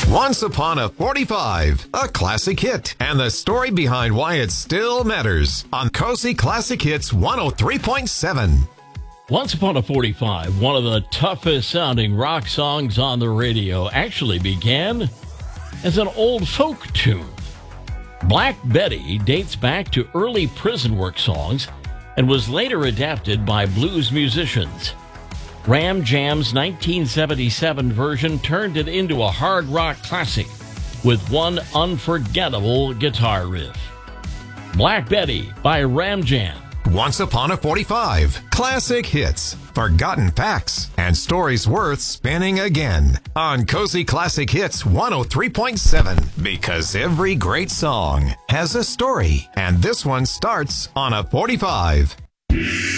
Once Upon a 45, a classic hit, and the story behind why it still matters on Cozy Classic Hits 103.7. Once Upon a 45, one of the toughest sounding rock songs on the radio, actually began as an old folk tune. Black Betty dates back to early prison work songs and was later adapted by blues musicians. Ram Jam's 1977 version turned it into a hard rock classic with one unforgettable guitar riff. Black Betty by Ram Jam. Once Upon a 45, classic hits, forgotten facts, and stories worth spinning again on Cozy Classic Hits 103.7. Because every great song has a story, and this one starts on a 45.